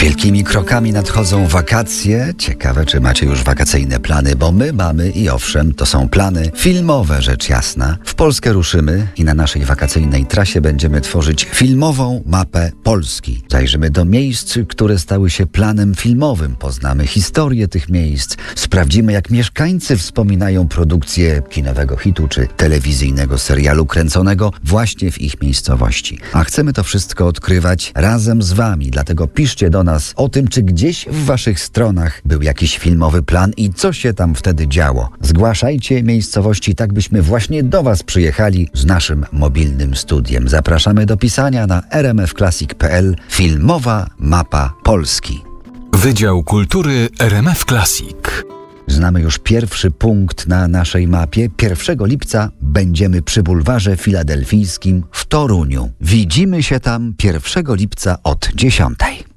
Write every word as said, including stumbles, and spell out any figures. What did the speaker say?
Wielkimi krokami nadchodzą wakacje. Ciekawe, czy macie już wakacyjne plany, bo my mamy i owszem, to są plany filmowe, rzecz jasna. W Polskę ruszymy i na naszej wakacyjnej trasie będziemy tworzyć filmową mapę Polski. Zajrzymy do miejsc, które stały się planem filmowym. Poznamy historię tych miejsc. Sprawdzimy, jak mieszkańcy wspominają produkcję kinowego hitu czy telewizyjnego serialu kręconego właśnie w ich miejscowości. A chcemy to wszystko odkrywać razem z wami, dlatego piszcie do nas o tym, czy gdzieś w waszych stronach był jakiś filmowy plan i co się tam wtedy działo. Zgłaszajcie miejscowości, tak byśmy właśnie do was przyjechali z naszym mobilnym studiem. Zapraszamy do pisania na r m f classic kropka p l Filmowa mapa Polski. Wydział Kultury R M F Classic. Znamy już pierwszy punkt na naszej mapie. pierwszego lipca będziemy przy bulwarze filadelfijskim w Toruniu. Widzimy się tam pierwszego lipca od dziesiątej.